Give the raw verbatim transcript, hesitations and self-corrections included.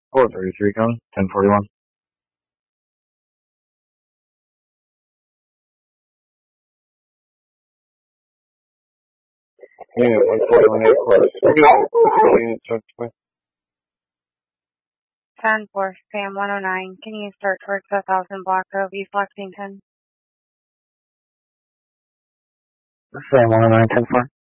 four thirty-three cone, ten forty-one. Unit one forty-one airport. Unit twenty. ten four, Sam one oh nine. Can you start towards the Thousand Block of East Lexington? Sam one oh nine, ten four.